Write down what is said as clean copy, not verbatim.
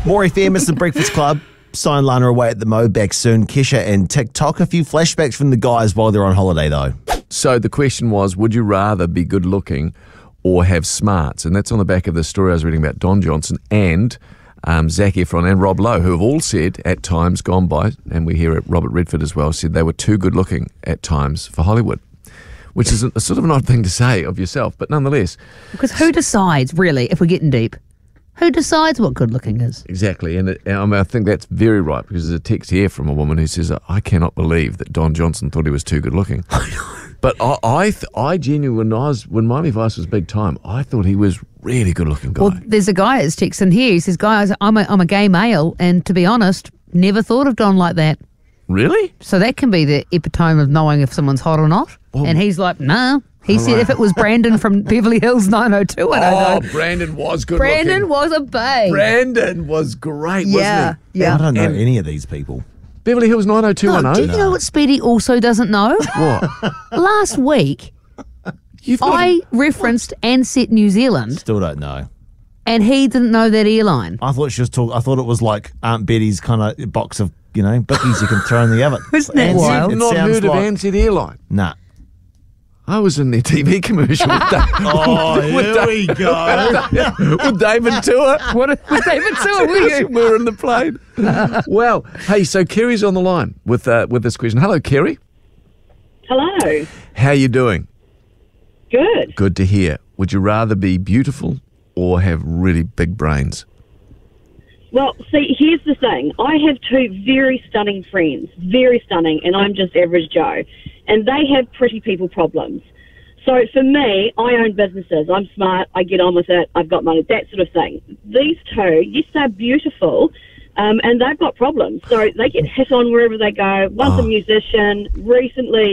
More FM, it's the Breakfast Club. Sign Lana away at the Mo, back soon. Kesha and TikTok. A few flashbacks from the guys while they're on holiday, though. So the question was, would you rather be good looking or have smarts? And that's on the back of the story I was reading about Don Johnson and Zac Efron and Rob Lowe, who have all said at times gone by, and we hear it, Robert Redford as well, said they were too good looking at times for Hollywood, which is a sort of an odd thing to say of yourself, but nonetheless. Because who decides, really, if we're getting deep? Who decides what good looking is? Exactly, and I think that's very right, because there's a text here from a woman who says, I cannot believe that Don Johnson thought he was too good looking. I know. But I genuinely, when Miami Vice was big time, I thought he was really good looking guy. Well, there's a guy that's texting here. He says, guys, I'm a gay male, and to be honest, never thought of Don like that. Really? So that can be the epitome of knowing if someone's hot or not. Well, and he's like, nah. He said if it was Brandon from Beverly Hills 902, I don't know. Brandon was good Brandon looking. was a babe. Brandon was great, wasn't he? Yeah. I don't know any of these people. Beverly Hills 90210. Do you know what Speedy also doesn't know? What? Last week, I referenced Ansett New Zealand, Still don't know. and he didn't know that airline. I thought she was talking. I thought it was like Aunt Betty's kind of box of, bickies you can throw in the oven. Isn't that Ansett, wild? it I've not sounds heard of like- Ansett Airline. Nah. I was in their TV commercial with Oh, here we go. with David Tewart. What was David Sewell? Were you? We were in the plane. Well, hey, so Kerry's on the line with this question. Hello, Kerry. Hello. How you doing? Good. Good to hear. Would you rather be beautiful or have really big brains? Well, see, here's the thing. I have two very stunning friends, very stunning, and I'm just average Joe. And they have pretty people problems. So for me, I own businesses. I'm smart. I get on with it. I've got money, that sort of thing. These two, yes, they're beautiful, and they've got problems. So they get hit on wherever they go. One's a musician. Recently,